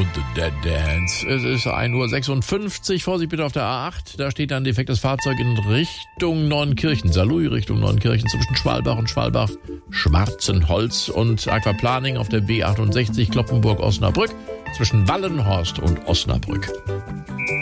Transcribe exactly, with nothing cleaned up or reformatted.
und The Dead Dance. Es ist ein Uhr sechsundfünfzig. Vorsicht bitte auf der A acht. Da steht ein defektes Fahrzeug in Richtung Neunkirchen. Saarlouis Richtung Neunkirchen zwischen Schwalbach und Schwalbach. Schwarzenholz und Aquaplaning auf der B achtundsechzig Kloppenburg-Osnabrück zwischen Wallenhorst und Osnabrück.